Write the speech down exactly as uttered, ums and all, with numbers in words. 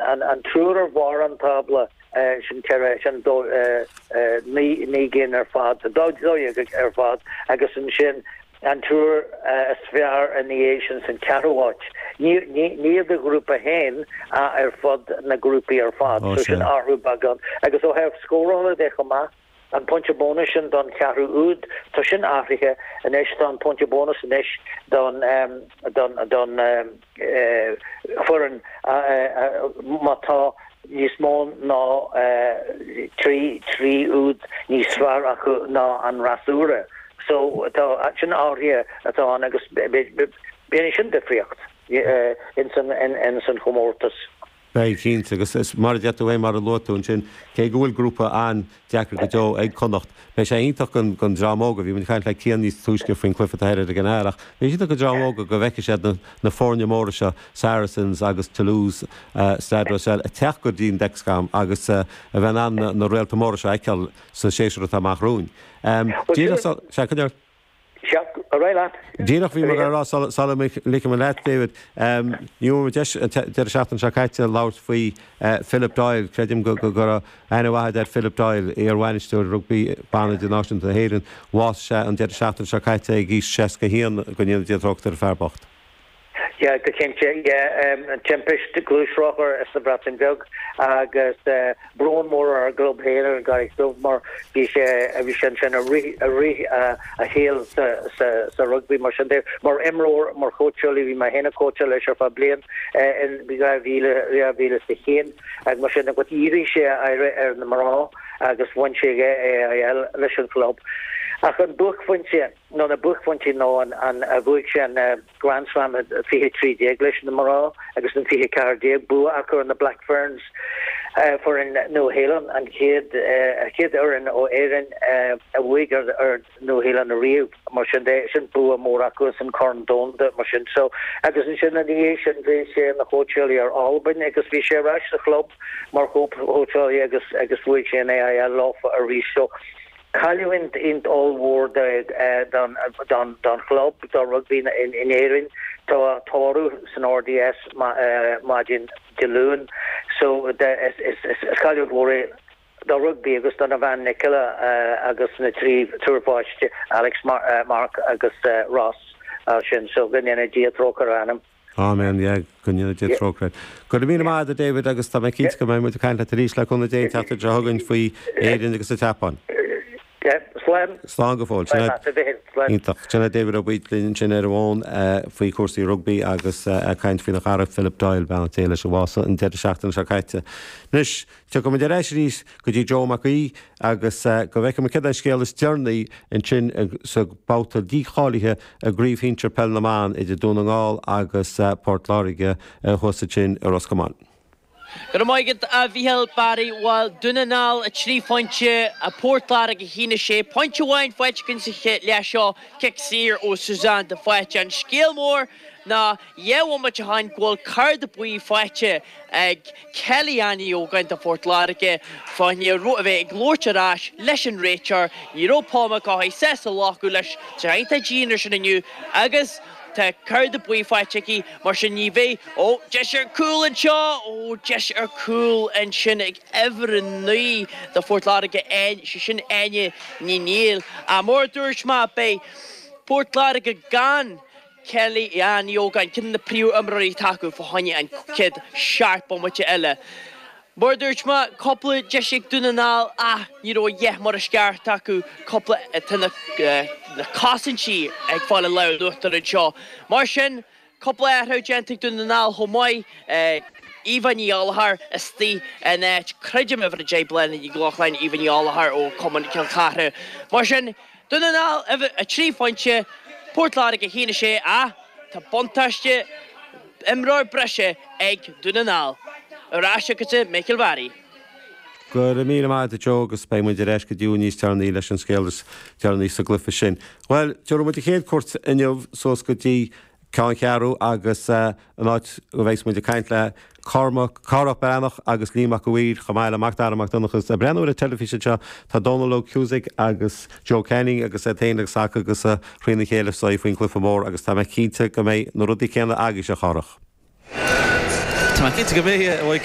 an an trúr war an tabla sin ceire sin dó ní ní gin ar fad dó ar fad agus an sin an trúr sfear an éisian san Carwatch ní ní de grúpa hen ar fad na grúpi ar fad so sin áhrú bagan agus ó hef scórála de chama an punch bonus an don cearú úd tá sin áfriche an éis don punch bonus an éis don don don furan mátá níos mó ná trí trí úd níos sfar acu ná an rasúre so tá sin áhrí atá an agus bé sin defriocht in san in san chomórtas. Cínta agus is mar deú é mar a lotún sin cé gúil grúpa an deachar go deo ag connacht. Bei sé ionach gon gon drámóga bhí man chaint le cían níos túisce faoin clufa air a gnéireach. Bhí si go drámóga go bheice sé na fórne móra se Saracens agus Toulouse Stade se a teach go dín dexcam agus a bheit an na réalta móra se eiceil sa séisiú amach rún. Se go Díach bhí mar rá sal licim an leit David Nú de seachtain se caiite lát faoi Philip Doyle credim go go gur ana bhaid ar Philip Doyle ar bhainisteúir rugbí banna de náisiúnta héireann bhás se an de seachtain se caiite ag gís seca híon go níon déadrócht ar fearbacht. Ja go kéintse an tempiste glúsrocher is a bratin beg agus bronmór ar globhéir gar so mar vi sé a vi sin a ri a ri a héel sa rugby mar sin mar imróor mar coachli vi ma henne coach lei fa blian en vi vile vile se heen ag mar sin got iri sé er na mar agus one sé leis club. Ach an buchfuintse no na buchfuintse no an an a buich an Grand Slam fi tri English na mar agus an fi car de bu akur an the Black Ferns uh, for in no Helen and kid a kid er in o Erin a week or er no Helen a Rio mar sin bu a mor akus an corn don de mar so agus sin an nation vi sé na hotel ar Albany agus vi sé ra the club mar hope hotel agus agus week in a law for a re so Calwint in all war uh, don don don club don rugby in in Erin to Toru san R D S ma uh, margin Jaloon so the is is is Calwint war the rugby agus don van Nicola uh, agus na tri turbosh Alex Mar uh, Mark agus uh, Ross uh, sin so gan energy troker anam. Amen, yeah, gonne dé trokred. Go mí má a David agus tá kit go mu kaint rís le chun dé tá jogann faoi éidirn agus a tapan. Slán go fáil sinna David ó bílinn sin ar bháin faoi cuasaí rugby agus caiint fao nach Arab Philip Doyle ben téile se bhása an de seachtain se caiite. Nus te go de éis rís go dtí Joe Macaí agus go bheice me cid scéal is tearnaí in sin sa báta díálathe a gríomhhíntear Pelnaán idir dúnaáil agus Portláige chusa sin ar Roscommon. Gur maigad a bhíhel Barry while dunanal a trí pointse a Portlar a híine sé pointse bhain foiitcinn sa le seo kick sir ó Suzanne de foiite an scéalmór na dhéhhaid a hain ghil card a buí foiite ag Kellyani ó gaint a Portlarige fáinní ro a bheith ag glóirtearás leis an réitear ní rópáma cá é sé a lácu leis te hainta díanaar sin aniu agus Tá card a buí foiitici mar sin ní bheith ó deis ar cool an seo ó deis ar cool an sin ag ever an nuí de Portláige ein si sin aine ní níl a mór dúirt má bé Portláige gan Kelly an yogan cin na príú amraí taú fa haine an kid sharp on muite eile. Mór dúirt má coppla deisiigh dúnaál a ní ró dheh mar a sceart taú coppla na cosintí ag fáile le luachtar an seo. Mar sin coppla airthú gentig dúnaál chomáid Ivaní Allahar is tí an creidim a bhar J Blen i gláchlein Ivaní Allahar ó Common Kilcatha. Mar sin dúnaál a trí pointse Portláige a híine sé a tá bontáiste imráir breise ag dúnaál. Arráise go te Michael Barry. Gur mí má a jogus pe mu de reis go dú níos tearnaí leis an scéalas tearnaí sa glufa sin. Well, teú mu chéad cuat inmh sós go dtí cean cearú agus an áit go bhééis mu de caiint le carach benach agus líach go bhír chamáile amachtarach donachas a brenn a telefíe se tá Donald Cusick agus Joe Kenning agus é téanaach sac agus a chuoine chéile sa faoin clufa mór agus tá me cínte go méid nó rudí céanna agus a charach. Tá cínte go mé